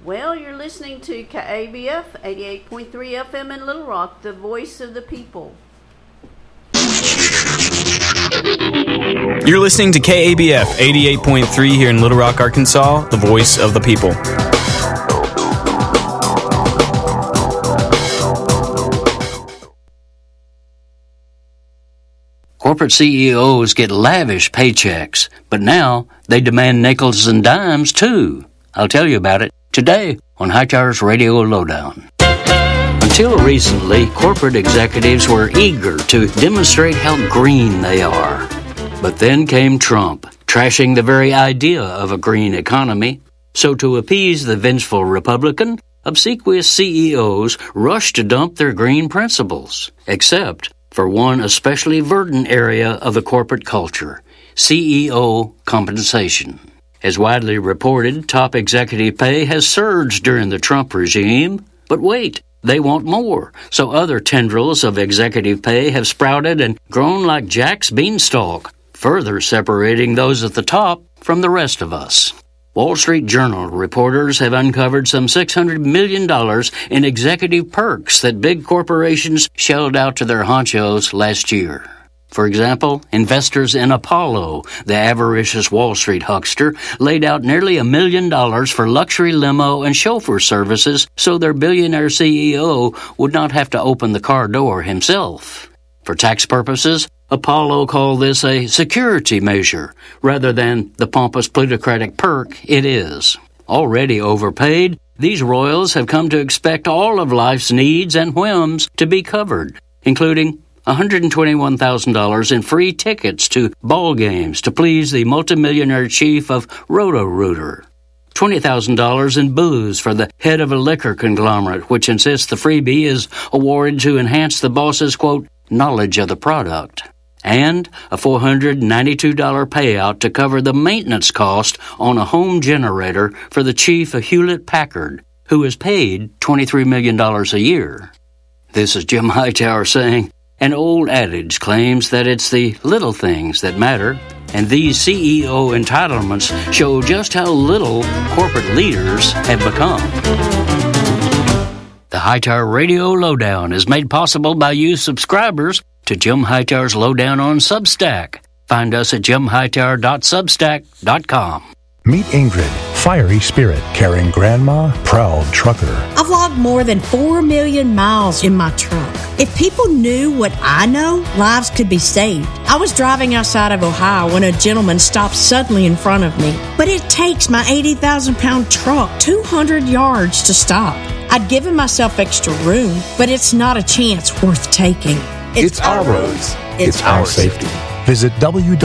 Well, you're listening to KABF 88.3 FM in Little Rock, the voice of the people. You're listening to KABF 88.3 here in Little Rock, Arkansas, the voice of the people. Corporate CEOs get lavish paychecks, but now they demand nickels and dimes too. I'll tell you about it today on Hightower's Radio Lowdown. Until recently, corporate executives were eager to demonstrate how green they are. But then came Trump, trashing the very idea of a green economy. So to appease the vengeful Republican, obsequious CEOs rushed to dump their green principles, except for one especially verdant area of the corporate culture, CEO compensation. As widely reported, top executive pay has surged during the Trump regime. But wait, they want more. So other tendrils of executive pay have sprouted and grown like Jack's beanstalk, further separating those at the top from the rest of us. Wall Street Journal reporters have uncovered some $600 million in executive perks that big corporations shelled out to their honchos last year. For example, investors in Apollo, the avaricious Wall Street huckster, laid out nearly $1 million for luxury limo and chauffeur services so their billionaire CEO would not have to open the car door himself. For tax purposes, Apollo called this a security measure rather than the pompous plutocratic perk it is. Already overpaid, these royals have come to expect all of life's needs and whims to be covered, including $121,000 in free tickets to ball games to please the multimillionaire chief of Roto-Rooter, $20,000 in booze for the head of a liquor conglomerate which insists the freebie is awarded to enhance the boss's, quote, knowledge of the product, and a $492 payout to cover the maintenance cost on a home generator for the chief of Hewlett-Packard, who is paid $23 million a year. This is Jim Hightower saying, an old adage claims that it's the little things that matter, and these CEO entitlements show just how little corporate leaders have become. The Hightower Radio Lowdown is made possible by you subscribers to Jim Hightower's Lowdown on Substack. Find us at jimhightower.substack.com. Meet Ingrid, fiery spirit, caring grandma, proud trucker. I've logged more than 4 million miles in my truck. If people knew what I know, lives could be saved. I was driving outside of Ohio when a gentleman stopped suddenly in front of me. But it takes my 80,000-pound truck 200 yards to stop. I'd given myself extra room, but it's not a chance worth taking. It's our roads. It's our safety. Visit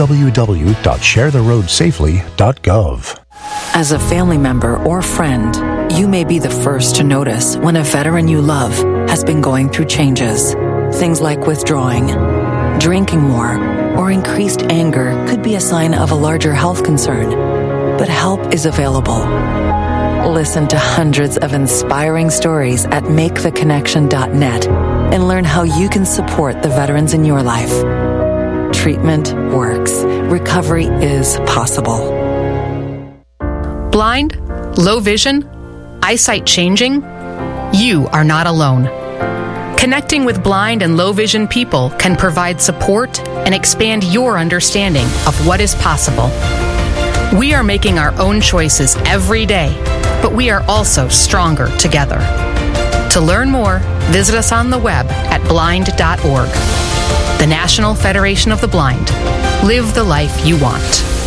www.sharetheroadsafely.gov. As a family member or friend, you may be the first to notice when a veteran you love has been going through changes. Things like withdrawing, drinking more, or increased anger could be a sign of a larger health concern. But help is available. Listen to hundreds of inspiring stories at maketheconnection.net and learn how you can support the veterans in your life. Treatment works. Recovery is possible. Blind? Low vision? Eyesight changing? You are not alone. Connecting with blind and low vision people can provide support and expand your understanding of what is possible. We are making our own choices every day, but we are also stronger together. To learn more, visit us on the web at blind.org. The National Federation of the Blind. Live the life you want.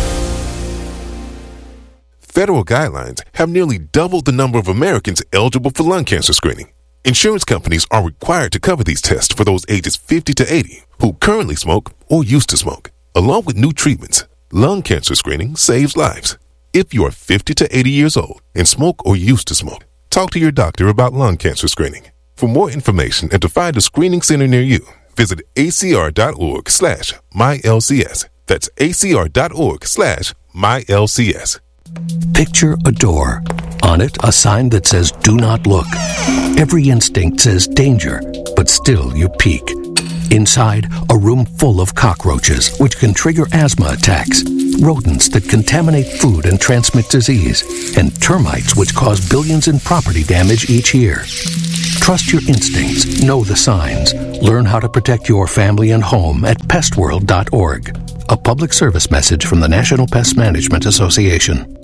Federal guidelines have nearly doubled the number of Americans eligible for lung cancer screening. Insurance companies are required to cover these tests for those ages 50 to 80 who currently smoke or used to smoke. Along with new treatments, lung cancer screening saves lives. If you are 50 to 80 years old and smoke or used to smoke, talk to your doctor about lung cancer screening. For more information and to find a screening center near you, visit acr.org/mylcs. That's acr.org/mylcs. Picture a door. On it, a sign that says, "Do not look." Every instinct says danger, but still you peek. Inside, a room full of cockroaches, which can trigger asthma attacks. rodents that contaminate food and transmit disease, and termites which cause billions in property damage each year. Trust your instincts, know the signs, learn how to protect your family and home at pestworld.org. A public service message from the National Pest Management Association.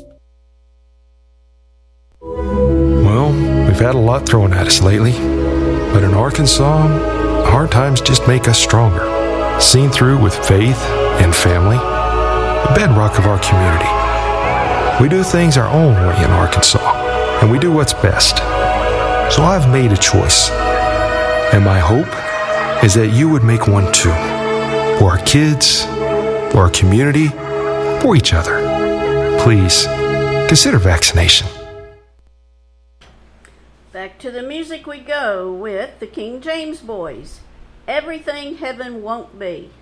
Well, we've had a lot thrown at us lately, but in Arkansas, hard times just make us stronger. Seen through with faith and family, the bedrock of our community. We do things our own way in Arkansas, and we do what's best. So I've made a choice, and my hope is that you would make one too. For our kids, for our community, for each other. Please, consider vaccination. Back to the music we go with the King James Boys. Everything Heaven Won't Be.